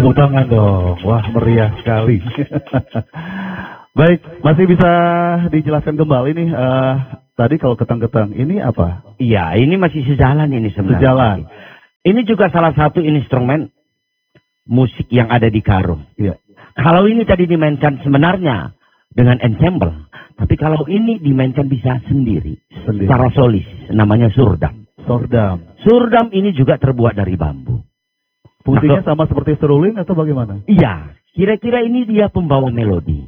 Tepuk tangan dong. Wah, meriah sekali. Baik, masih bisa dijelaskan kembali nih. Tadi kalau ketang-ketang ini apa? Iya, ini masih sejalan ini sebenarnya. Sejalan. Ini juga salah satu instrumen musik yang ada di karung. Iya. Kalau ini tadi dimainkan sebenarnya dengan ensemble, tapi kalau ini dimainkan bisa sendiri. Secara solis, namanya surdam. Surdam ini juga terbuat dari bambu. Fungsinya sama seperti seruling atau bagaimana? Iya, kira-kira ini dia pembawa melodi.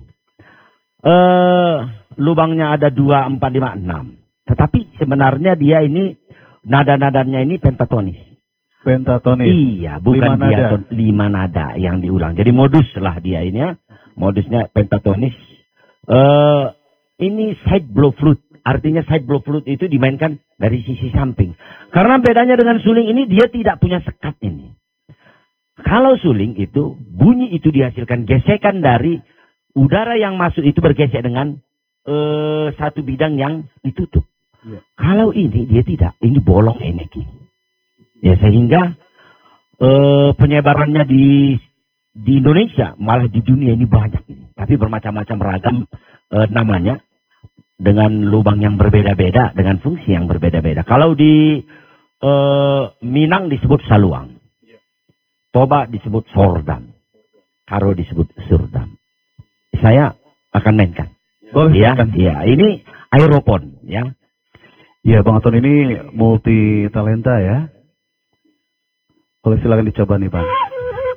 Lubangnya ada 2, 4, 5, 6. Tetapi sebenarnya dia ini, nada-nadanya ini pentatonis. Pentatonis? Iya, bukan 5 nada yang diulang. Jadi modus lah dia ini ya. Modusnya pentatonis. Ini side blow flute. Artinya side blow flute itu dimainkan dari sisi samping. Karena bedanya dengan suling ini, dia tidak punya sekat ini. Kalau suling itu, bunyi itu dihasilkan gesekan dari udara yang masuk itu bergesek dengan satu bidang yang ditutup. Ya. Kalau ini, dia tidak. Ini bolong energi. Ya, sehingga penyebarannya di Indonesia, malah di dunia ini banyak ini. Tapi bermacam-macam ragam namanya. Dengan lubang yang berbeda-beda, dengan fungsi yang berbeda-beda. Kalau di Minang disebut saluang. Toba disebut sordam. Karo disebut surdam. Saya akan mainkan. Ya, ini aeropon, ya. Ya, Bang Anton ini multi talenta ya. Boleh silakan dicoba nih, Bang.